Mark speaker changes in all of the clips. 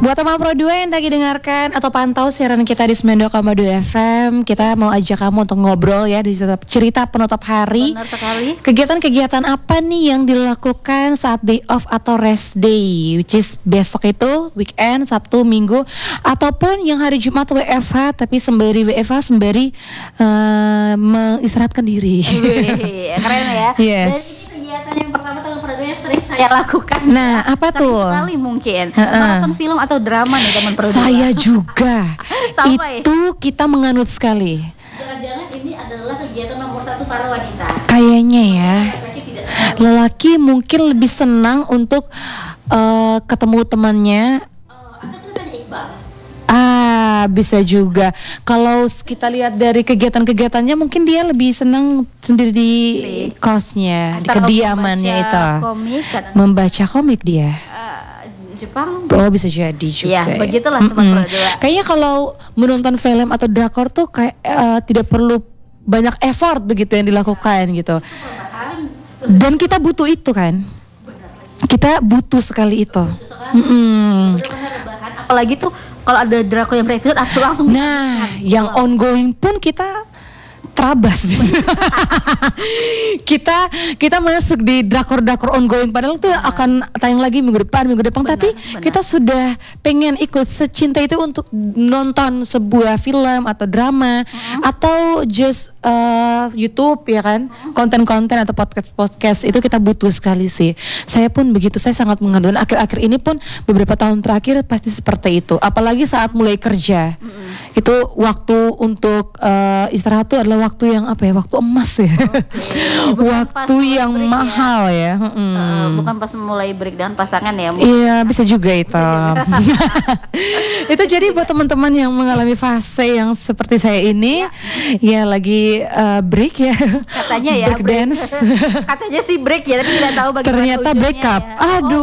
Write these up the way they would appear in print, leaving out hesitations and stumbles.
Speaker 1: Buat teman Pro 2 yang lagi dengarkan atau pantau siaran kita di 92,2 FM, kita mau ajak kamu untuk ngobrol ya di cerita penutup hari.
Speaker 2: Benar sekali.
Speaker 1: Kegiatan-kegiatan apa nih yang dilakukan saat day off atau rest day, which is besok itu weekend, Sabtu, Minggu, ataupun yang hari Jumat WFH tapi sembari WFH sembari mengistirahatkan diri.
Speaker 2: Wih, keren ya.
Speaker 1: Yes.
Speaker 2: Dan ini kegiatan yang pertama tahun Pro 2 yang sering saya lakukan.
Speaker 1: Nah, apa
Speaker 2: sering
Speaker 1: tuh?
Speaker 2: Sekali mungkin. Nonton film atau drama nih teman Pro 2.
Speaker 1: Saya juga.
Speaker 2: Sama ya?
Speaker 1: Itu kita menganut sekali.
Speaker 2: Jangan-jangan ini adalah kegiatan nomor 1 para wanita.
Speaker 1: Kayaknya ya.
Speaker 2: Laki tidak.
Speaker 1: Lelaki mungkin lebih senang untuk ketemu temannya.
Speaker 2: Atau itu tadi Iqbal.
Speaker 1: Bisa juga. Kalau kita lihat dari kegiatan-kegiatannya, mungkin dia lebih senang sendiri di kosnya, di kediamannya itu.
Speaker 2: Komik,
Speaker 1: Membaca komik dia.
Speaker 2: Jepang.
Speaker 1: Oh, bisa jadi juga.
Speaker 2: Ya, begitulah teman Pro 2.
Speaker 1: Kayaknya kalau menonton film atau drakor tuh kayak tidak perlu banyak effort begitu yang dilakukan gitu. Dan kita butuh itu kan. Kita butuh sekali itu.
Speaker 2: Benar-benar rebahan. Apalagi tuh kalau ada drakor yang berepisode langsung
Speaker 1: nah, yang ongoing pun kita terabas. kita masuk di drakor ongoing padahal tuh akan tayang lagi minggu depan tapi kita sudah pengen ikut secinta itu untuk nonton sebuah film atau drama atau just YouTube ya kan, konten-konten atau podcast itu kita butuh sekali sih. Saya pun begitu, saya sangat mengandalkan akhir-akhir ini pun beberapa tahun terakhir pasti seperti itu, apalagi saat mulai kerja. Itu waktu untuk istirahat itu adalah waktu yang apa ya, waktu emas ya. Waktu yang mahal ya.
Speaker 2: Bukan pas mulai break dengan pasangan ya.
Speaker 1: Iya, bisa juga itu. Itu jadi buat teman-teman yang mengalami fase yang seperti saya ini, ya lagi break ya.
Speaker 2: Katanya ya
Speaker 1: break dance.
Speaker 2: Katanya sih break ya, tapi tidak tahu bagaimana
Speaker 1: ternyata break up
Speaker 2: ya.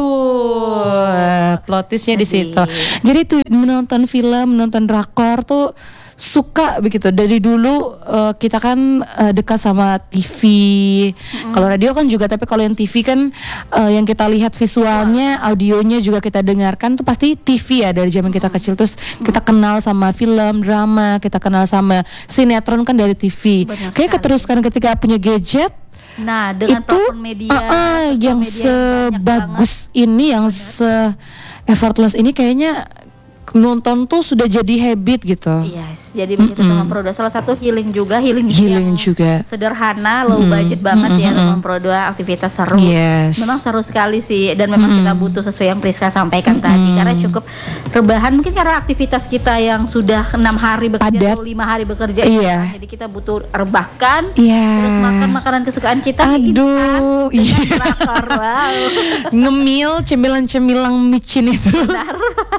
Speaker 1: Aduh, plot twistnya di situ. Jadi tuh menonton film, menonton drakor tuh suka begitu. Dari dulu kita kan dekat sama TV. Kalau radio kan juga, tapi kalau yang TV kan yang kita lihat visualnya, audionya juga kita dengarkan tuh pasti TV ya dari zaman kita kecil. Terus kita kenal sama film, drama, kita kenal sama sinetron kan dari TV. Kayak keteruskan ketika punya gadget.
Speaker 2: Nah, dengan
Speaker 1: itu
Speaker 2: platform media
Speaker 1: yang sebagus ini, yang se-effortless ini, kayaknya nonton tuh sudah jadi habit gitu.
Speaker 2: Yes, jadi begitu teman Pro 2. Salah satu healing yang
Speaker 1: juga
Speaker 2: sederhana, low budget banget ya teman Pro 2, aktivitas seru.
Speaker 1: Yes.
Speaker 2: Memang seru sekali sih, dan memang kita butuh sesuai yang Priska sampaikan tadi, karena cukup rebahan mungkin karena aktivitas kita yang sudah 6 hari bekerja atau 5 hari bekerja.
Speaker 1: Iya.
Speaker 2: Jadi kita butuh rebahkan,
Speaker 1: Iya.
Speaker 2: terus makan makanan kesukaan kita.
Speaker 1: Aduh,
Speaker 2: dengan drakor. Wow.
Speaker 1: Ngemil cemilan-cemilan micin itu.
Speaker 2: Benar.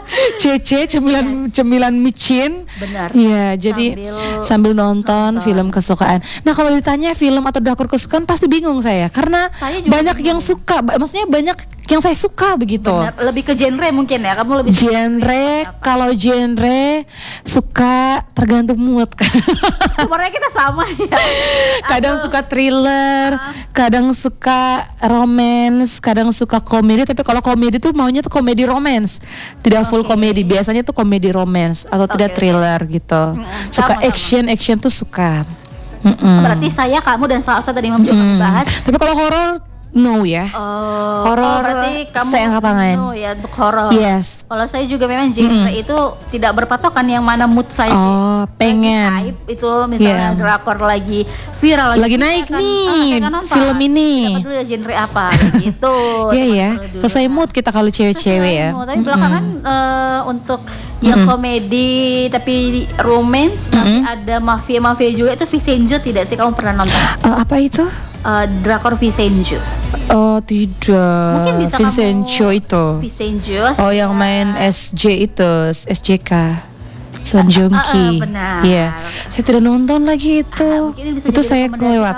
Speaker 1: Cece cemilan micin.
Speaker 2: Benar.
Speaker 1: Iya, jadi sambil nonton film kesukaan. Nah, kalau ditanya film atau drakor kesukaan pasti bingung saya, karena banyak yang suka, maksudnya banyak yang saya suka begitu.
Speaker 2: Benar. Lebih ke genre mungkin ya, kamu lebih
Speaker 1: genre. Kalau genre suka tergantung mood.
Speaker 2: Sebenarnya kita sama ya.
Speaker 1: Kadang suka thriller, kadang suka romance, kadang suka komedi. Tapi kalau komedi tuh maunya tuh komedi romance, tidak full komedi. Biasanya tuh komedi romance atau tidak thriller gitu. Suka action tuh suka.
Speaker 2: Berarti saya, kamu, dan Salsa tadi membahas.
Speaker 1: Tapi kalau horor, no ya. Horor
Speaker 2: berarti kamu
Speaker 1: saya angkat tangan.
Speaker 2: no ya untuk horor.
Speaker 1: Yes.
Speaker 2: Kalau saya juga memang genre itu tidak berpatokan yang mana mood saya.
Speaker 1: Pengen.
Speaker 2: Hype itu misalnya drakor lagi viral
Speaker 1: lagi naik nih film ini.
Speaker 2: Dapat dulu ya genre apa gitu.
Speaker 1: Iya ya. Sesuai mood kita kalau cewek-cewek ya.
Speaker 2: Tapi belakangan untuk yang komedi tapi romance, tapi ada mafia juga, itu Vicenzo tidak sih, kamu pernah nonton?
Speaker 1: Apa itu?
Speaker 2: Drakor Vicenzo.
Speaker 1: Oh tidak.
Speaker 2: Mungkin bisa
Speaker 1: Vicenzo itu.
Speaker 2: Vicenzo.
Speaker 1: Yang main SJ itu, SJK. Son Joong Ki.
Speaker 2: Benar.
Speaker 1: Iya. Saya tidak nonton lagi itu. Itu saya kelewat.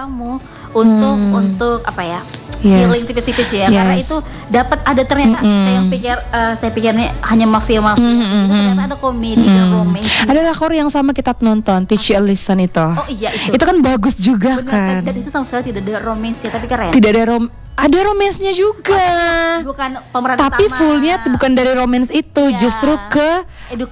Speaker 2: Untuk apa ya? Healing tipis-tipis ya, karena itu dapat ada ternyata saya pikirnya hanya mafia itu ternyata ada komedi dan romance.
Speaker 1: Ada drakor yang sama kita nonton, Teach You a Lesson itu.
Speaker 2: Oh iya itu.
Speaker 1: Itu kan bagus juga. Benar, kan.
Speaker 2: Dan itu sama sekali tidak ada romance ya, tapi keren.
Speaker 1: Tidak ada ada romansnya juga.
Speaker 2: Bukan pemeran
Speaker 1: tapi
Speaker 2: utama.
Speaker 1: fullnya bukan dari romance itu, justru ke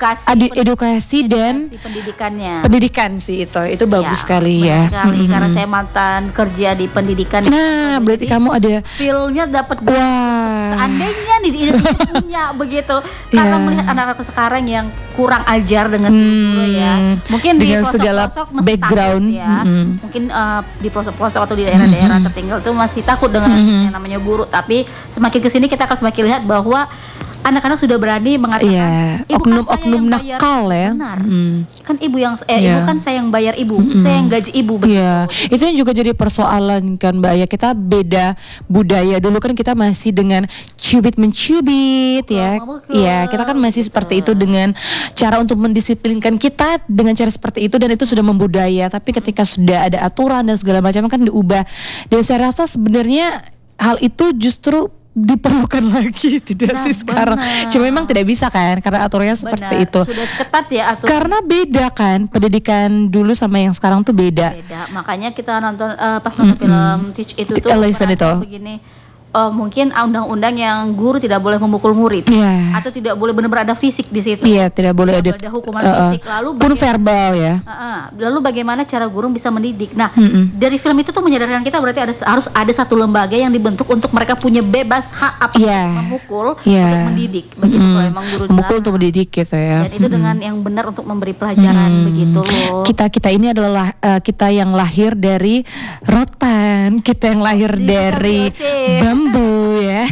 Speaker 1: edukasi dan pendidikan sih itu bagus sekali ya.
Speaker 2: Sekali, karena saya mantan kerja di pendidikan.
Speaker 1: Nah, berarti kamu ada
Speaker 2: feel-nya dapat. Seandainya nih di Indonesia punya begitu, karena melihat anak-anak sekarang yang kurang ajar dengan guru ya. Mungkin
Speaker 1: dengan
Speaker 2: di
Speaker 1: segala background
Speaker 2: takut, ya. Mungkin di pelosok-pelosok atau di daerah-daerah tertinggal itu masih takut dengan yang namanya guru. Tapi semakin kesini kita akan semakin lihat bahwa anak-anak sudah berani mengatakan,
Speaker 1: oknum nakal ya.
Speaker 2: Benar. Kan ibu yang ibu kan saya yang bayar ibu, saya yang gaji ibu.
Speaker 1: Itu yang juga jadi persoalan kan Mbak ya. Kita beda budaya. Dulu kan kita masih dengan cubit mencubit ya. Iya, kita kan masih seperti itu dengan cara untuk mendisiplinkan kita dengan cara seperti itu, dan itu sudah membudaya. Tapi ketika sudah ada aturan dan segala macam kan diubah. Dan saya rasa sebenarnya hal itu justru diperlukan lagi sih sekarang. Cuma memang tidak bisa kan karena aturannya seperti itu.
Speaker 2: Sudah ketat ya aturan.
Speaker 1: Karena beda kan pendidikan dulu sama yang sekarang tuh beda.
Speaker 2: Makanya kita nonton pas nonton film Teach itu tuh begini. Mungkin undang-undang yang guru tidak boleh memukul murid, atau tidak boleh benar-benar ada fisik di situ.
Speaker 1: Tidak boleh ada
Speaker 2: hukuman fisik. Lalu
Speaker 1: pun verbal ya.
Speaker 2: Lalu bagaimana cara guru bisa mendidik? Nah, dari film itu tuh menyadarkan kita berarti harus ada satu lembaga yang dibentuk untuk mereka punya bebas hak memukul untuk mendidik. Begitu kalau emang guru
Speaker 1: memukul untuk mendidik gitu ya.
Speaker 2: Dan itu dengan yang benar untuk memberi pelajaran begitu loh.
Speaker 1: Kita ini adalah kita yang lahir dari rotan, kita yang lahir dari bambu ya.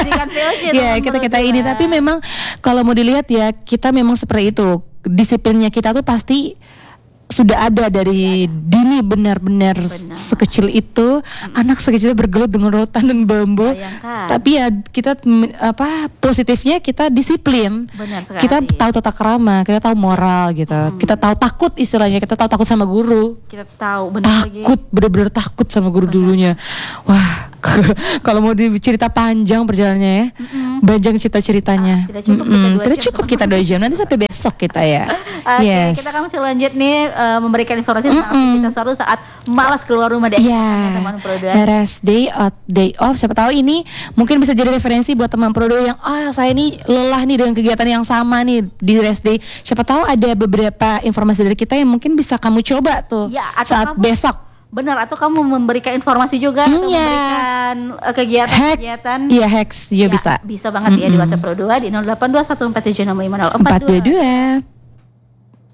Speaker 1: Ya kita ini, tapi memang kalau mau dilihat ya kita memang seperti itu. Disiplinnya kita tuh pasti sudah ada dari dini, benar-benar sekecil itu. Anak sekecil bergelut dengan rotan dan bambu. Tapi ya kita positifnya kita disiplin. Kita tahu tata krama, kita tahu moral gitu. Kita tahu takut, istilahnya kita tahu takut sama guru.
Speaker 2: Kita tahu
Speaker 1: benar-benar takut sama guru dulunya. Wah, kalau mau dicerita panjang perjalanannya ya. Panjang ceritanya. Tidak cukup kita 2 jam. Nanti sampai besok kita ya.
Speaker 2: Kita akan masih lanjut nih memberikan informasi tentang aktivitas seru saat malas keluar rumah deh. Teman Pro 2.
Speaker 1: Rest day off. Siapa tahu ini mungkin bisa jadi referensi buat teman Pro 2 yang saya ini lelah nih dengan kegiatan yang sama nih di rest day. Siapa tahu ada beberapa informasi dari kita yang mungkin bisa kamu coba tuh saat besok.
Speaker 2: Benar, atau kamu memberikan informasi juga atau memberikan kegiatan-kegiatan.
Speaker 1: Hacks juga bisa.
Speaker 2: Bisa banget ya di WhatsApp Pro 2 di 082147650422.